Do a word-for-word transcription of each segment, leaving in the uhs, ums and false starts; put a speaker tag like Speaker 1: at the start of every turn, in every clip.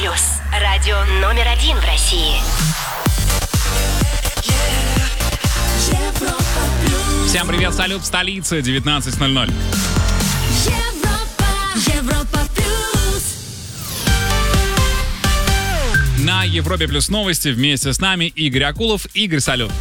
Speaker 1: плюс. Радио номер один в России.
Speaker 2: Европа плюс.
Speaker 3: Всем привет, салют в столице, девятнадцать ноль ноль.
Speaker 2: Европа, Европа плюс.
Speaker 3: На Европе плюс новости вместе с нами Игорь Акулов. Игорь, салют.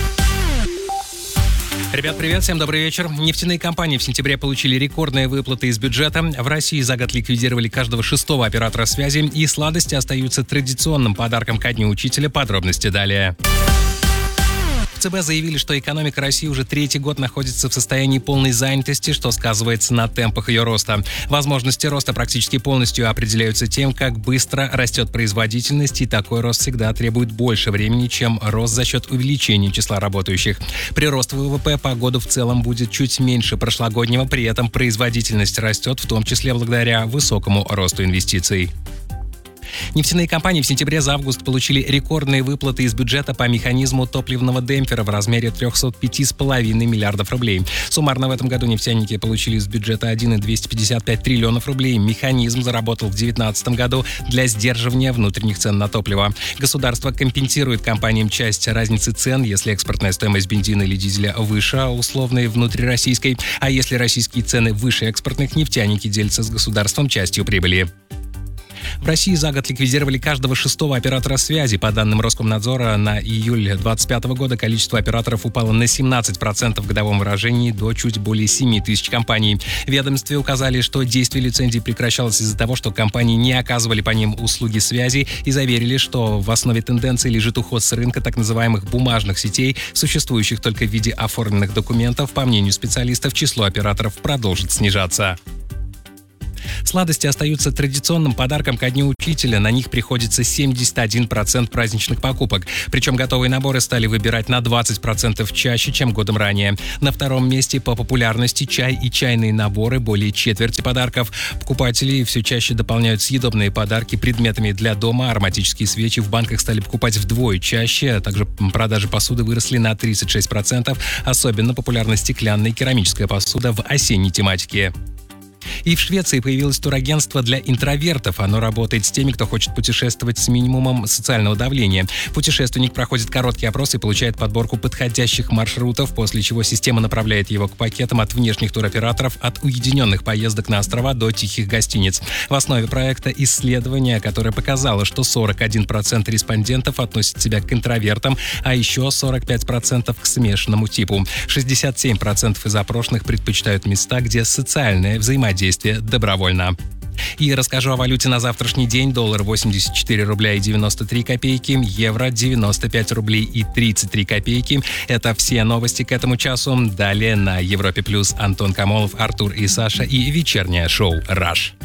Speaker 4: Ребят, привет, всем добрый вечер. Нефтяные компании в сентябре получили рекордные выплаты из бюджета. В России за год ликвидировали каждого шестого оператора связи, и сладости остаются традиционным подарком ко Дню учителя. Подробности далее. В ЦБ заявили, что экономика России уже третий год находится в состоянии полной занятости, что сказывается на темпах ее роста. Возможности роста практически полностью определяются тем, как быстро растет производительность, и такой рост всегда требует больше времени, чем рост за счет увеличения числа работающих. Прирост ВВП по году в целом будет чуть меньше прошлогоднего, при этом производительность растет, в том числе благодаря высокому росту инвестиций. Нефтяные компании в сентябре за август получили рекордные выплаты из бюджета по механизму топливного демпфера в размере триста пять целых пять десятых миллиардов рублей. Суммарно в этом году нефтяники получили из бюджета один целых двести пятьдесят пять триллионов рублей. Механизм заработал в две тысячи девятнадцатом году для сдерживания внутренних цен на топливо. Государство компенсирует компаниям часть разницы цен, если экспортная стоимость бензина или дизеля выше условной внутрироссийской, а если российские цены выше экспортных, нефтяники делятся с государством частью прибыли. В России за год ликвидировали каждого шестого оператора связи. По данным Роскомнадзора, на июль две тысячи двадцать пятого года количество операторов упало на семнадцать процентов в годовом выражении до чуть более семь тысяч компаний. В ведомстве указали, что действие лицензий прекращалось из-за того, что компании не оказывали по ним услуги связи, и заверили, что в основе тенденции лежит уход с рынка так называемых бумажных сетей, существующих только в виде оформленных документов. По мнению специалистов, число операторов продолжит снижаться. Сладости остаются традиционным подарком ко Дню учителя. На них приходится семьдесят один процент праздничных покупок. Причем готовые наборы стали выбирать на двадцать процентов чаще, чем годом ранее. На втором месте по популярности чай и чайные наборы, более четверти подарков. Покупатели все чаще дополняют съедобные подарки предметами для дома. Ароматические свечи в банках стали покупать вдвое чаще. Также продажи посуды выросли на тридцать шесть процентов. Особенно популярна стеклянная и керамическая посуда в осенней тематике. И в Швеции появилось турагентство для интровертов. Оно работает с теми, кто хочет путешествовать с минимумом социального давления. Путешественник проходит короткий опрос и получает подборку подходящих маршрутов, после чего система направляет его к пакетам от внешних туроператоров, от уединенных поездок на острова до тихих гостиниц. В основе проекта исследование, которое показало, что сорок один процент респондентов относят себя к интровертам, а еще сорок пять процентов к смешанному типу. шестьдесят семь процентов из опрошенных предпочитают места, где социальное взаимодействие действие добровольно. И расскажу о валюте на завтрашний день. Доллар восемьдесят четыре рубля и девяносто три копейки, евро девяносто пять рублей и тридцать три копейки. Это все новости к этому часу. Далее на Европе плюс Антон Камолов, Артур и Саша и вечернее шоу «Раш».